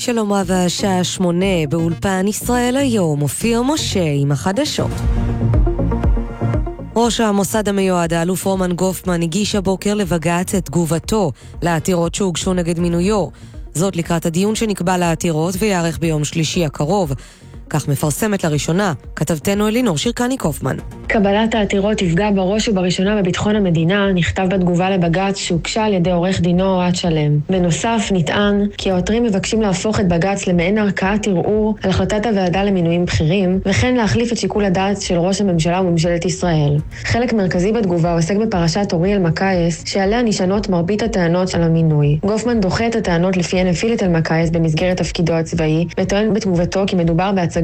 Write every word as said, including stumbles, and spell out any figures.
שלום רב, השעה שמונה באולפן ישראל היום, מופיע משה עם החדשות. ראש המוסד המיועד, האלוף רומן גופמן, הגיש הבוקר לבג"ץ את תגובתו לעתירות שהוגשו נגד מינויו. זאת לקראת הדיון שנקבע לעתירות ויערך ביום שלישי הקרוב. כך מפרסמת לראשונה כתבתנו אלינור שירקני קופמן. קבלת העתירות תפגע בראש ובראשונה בביטחון המדינה, נכתב בתגובה לבג"ץ שהוגשה על ידי עורך דינו אוהד שלם. בנוסף נטען כי העותרים מבקשים להפוך את בג"ץ למעין ערכאת ערעור על החלטת הוועדה למינויים בכירים, וכן להחליף את שיקול הדעת של ראש הממשלה וממשלת ישראל. חלק מרכזי בתגובה עוסק בפרשת אוריאל מקייס, שעליה נשענות מרבית הטענות על המינוי. גופמן דוחה את הטענות לפיהן הפעיל את אלמקייס במסגרת תפקידו הצבאי, וטוען בתגובתו כי מדובר בהצגה